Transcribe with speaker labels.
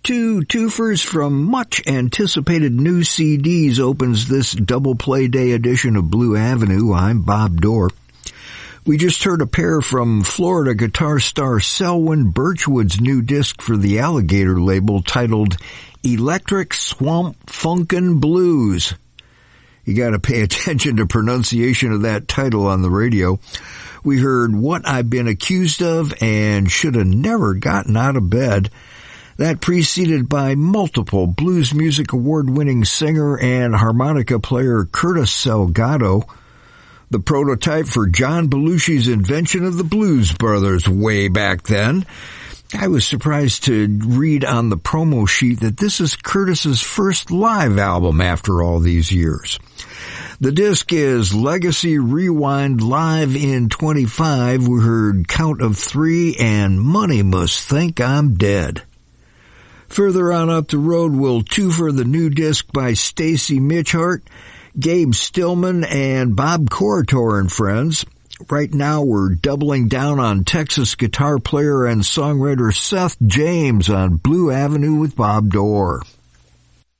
Speaker 1: Two twofers from much-anticipated new CDs opens this double play day edition of Blue Avenue. I'm Bob Dorr. We just heard a pair from Florida guitar star Selwyn Birchwood's new disc for the Alligator label titled Electric Swamp Funkin' Blues. You gotta pay attention to pronunciation of that title on the radio. We heard What I've Been Accused Of and Should Have Never Gotten Out of Bed. That preceded by multiple Blues Music Award-winning singer and harmonica player Curtis Salgado, the prototype for John Belushi's invention of the Blues Brothers way back then. I was surprised to read on the promo sheet that this is Curtis's first live album after all these years. The disc is Legacy Rewind Live in 25. We heard Count of Three and Money Must Think I'm Dead. Further on up the road, we'll twofer the new disc by Stacy Mitchhart, Gabe Stillman, and Bob Corritore and friends. Right now, we're doubling down on Texas guitar player and songwriter Seth James on Blue Avenue with Bob Dorr.